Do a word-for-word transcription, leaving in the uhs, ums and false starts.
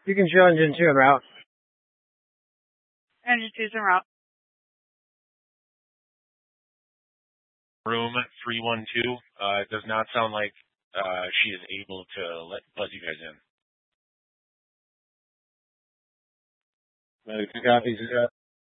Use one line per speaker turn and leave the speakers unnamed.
You can show engine two en route.
Engine two's en route.
Room three one two. Uh, it does not sound like uh, she is able to let let you guys in.
Medic, copies.